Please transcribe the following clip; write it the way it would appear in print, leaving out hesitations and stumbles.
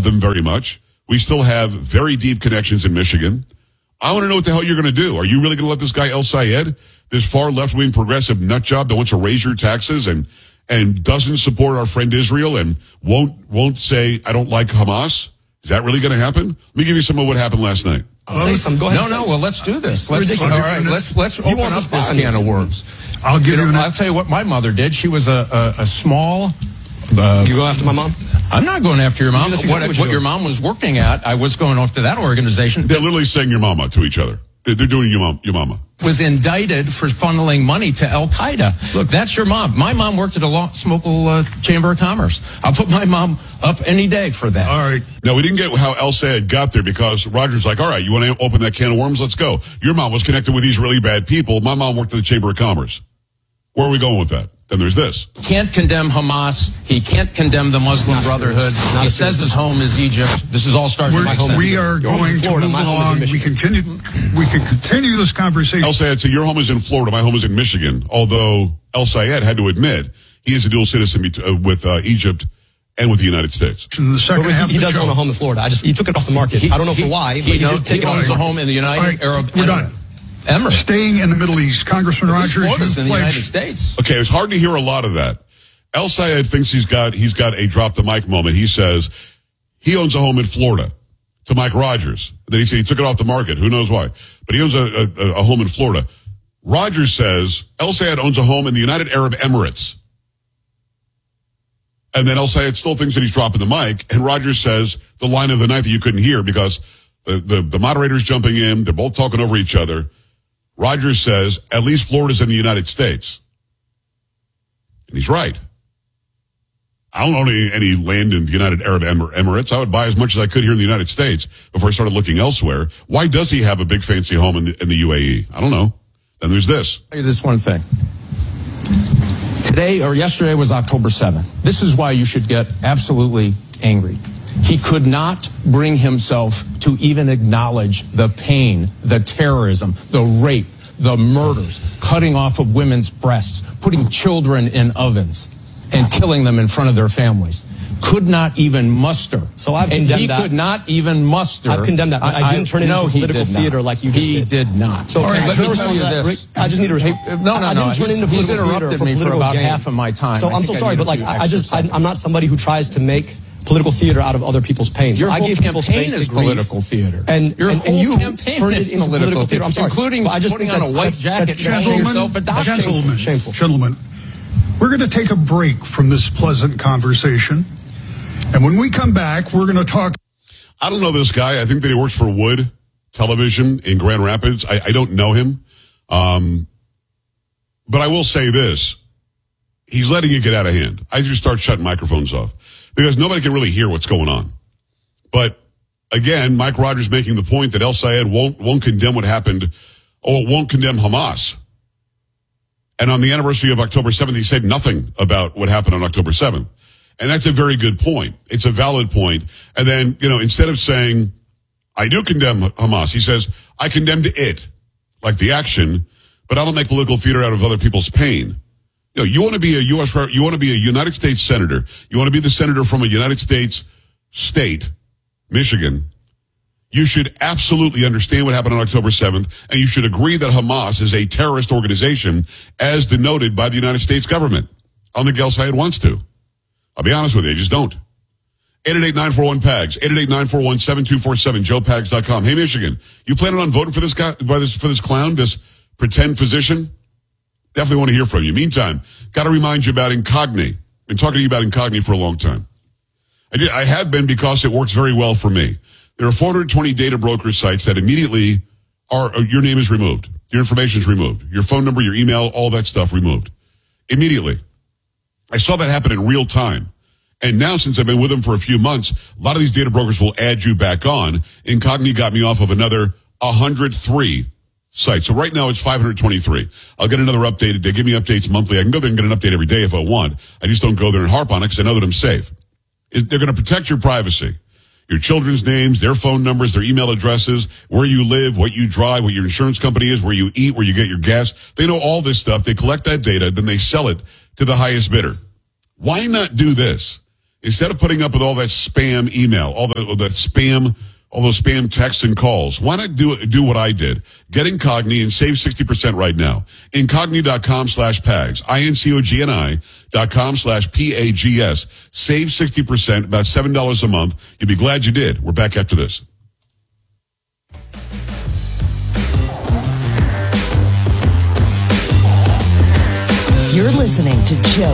them very much. We still have very deep connections in Michigan. I want to know what the hell you're going to do. Are you really going to let this guy El Sayed, this far left-wing progressive nut job that wants to raise your taxes and doesn't support our friend Israel and won't say, I don't like Hamas? Is that really going to happen? Let me give you some of what happened last night. Say some. Go ahead. Well, let's do this. Let's open up this can of worms. I'll give you I'll tell you what my mother did. She was a small... you go after my mom? I'm not going after your mom. What your mom was working at, I was going after that organization. They're literally saying your mama to each other. They're doing your mama. Was indicted for funneling money to Al Qaeda. Look, that's your mom. My mom worked at a local Chamber of Commerce. I'll put my mom up any day for that. All right. No, we didn't get how El Sayed got there because Roger's like, all right, you want to open that can of worms? Let's go. Your mom was connected with these really bad people. My mom worked at the Chamber of Commerce. Where are we going with that? Then there's this. Can't condemn Hamas. He can't condemn the Muslim Brotherhood. He says his home is Egypt. This is all starting with my home. We are going to move along. We can continue this conversation. El Sayed said, your home is in Florida. My home is in Michigan. Although El Sayed had to admit he is a dual citizen with Egypt and with the United States. In the second half he does own a home in Florida. He took it off the market. I don't know for why, but he just took it off. He owns a home in the United Arab Emirates. We're done. Emirates. Staying in the Middle East, Congressman Rogers, Florida's in the United States. Okay, it's hard to hear a lot of that. El Sayed thinks he's got a drop the mic moment. He says he owns a home in Florida to Mike Rogers. Then he said he took it off the market. Who knows why? But he owns a home in Florida. Rogers says El Sayed owns a home in the United Arab Emirates. And then El Sayed still thinks that he's dropping the mic. And Rogers says the line of the night that you couldn't hear because the moderator's jumping in. They're both talking over each other. Rogers says, at least Florida's in the United States. And he's right. I don't own any land in the United Arab Emirates. I would buy as much as I could here in the United States before I started looking elsewhere. Why does he have a big fancy home in the UAE? I don't know. Then there's this. I'll tell you this one thing. Today or yesterday was October 7th. This is why you should get absolutely angry. He could not bring himself to even acknowledge the pain, the terrorism, the rape, the murders, cutting off of women's breasts, putting children in ovens, and killing them in front of their families. Could not even muster. So I've condemned that. He could not even muster. I've condemned that. I didn't turn it into political theater like you just did. He did not. So let me tell you this. I just need to respond. I didn't turn it into he's political interrupted me for about half of my time. So I'm so sorry, but I'm not somebody who tries to make political theater out of other people's pain. Your I whole give people campaign space is to grieve. political theater. And your whole you campaign turn it is into political theater. I'm sorry. Including putting on a white jacket and calling yourself a doctor. Gentlemen, we're going to take a break from this pleasant conversation. And when we come back, we're going to talk. I don't know this guy. I think that he works for Wood Television in Grand Rapids. I don't know him. But I will say this. He's letting it get out of hand. I just start shutting microphones off because nobody can really hear what's going on. But again, Mike Rogers making the point that El Sayed won't condemn what happened or won't condemn Hamas. And on the anniversary of October 7th, he said nothing about what happened on October 7th. And that's a very good point. It's a valid point. And then, instead of saying, I do condemn Hamas, he says, I condemned it, like the action, but I don't make political theater out of other people's pain. You want to be you want to be a United States senator. You want to be the senator from a United States state, Michigan. You should absolutely understand what happened on October 7th, and you should agree that Hamas is a terrorist organization as denoted by the United States government. I don't think El Sayed wants to. I'll be honest with you, I just don't. 888-941-PAGS, 888-941-7247, joepags.com. Hey, Michigan, you planning on voting for this guy, for this clown, this pretend physician? Definitely want to hear from you. Meantime, got to remind you about Incogni. Been talking to you about Incogni for a long time. I have been because it works very well for me. There are 420 data broker sites that immediately your name is removed. Your information is removed. Your phone number, your email, all that stuff removed. Immediately. I saw that happen in real time. And now, since I've been with them for a few months, a lot of these data brokers will add you back on. Incogni got me off of another 103 sites. So right now it's 523. I'll get another update. They give me updates monthly. I can go there and get an update every day if I want. I just don't go there and harp on it because I know that I'm safe. They're going to protect your privacy. Your children's names, their phone numbers, their email addresses, where you live, what you drive, what your insurance company is, where you eat, where you get your gas. They know all this stuff. They collect that data, then they sell it to the highest bidder. Why not do this? Instead of putting up with all that spam email, all those spam texts and calls, why not do what I did? Get Incogni and save 60% right now. Incogni.com/PAGS. INCOGNI.com/PAGS. Save 60%, about $7 a month. You'll be glad you did. We're back after this. You're listening to Joe